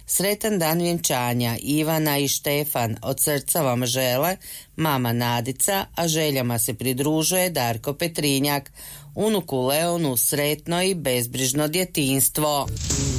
Sretan dan vjenčanja Ivana i Štefan, od srca vam žele mama Nadica, a željama se pridružuje Darko Petrinjak. Unuku Leonu sretno i bezbrižno djetinjstvo.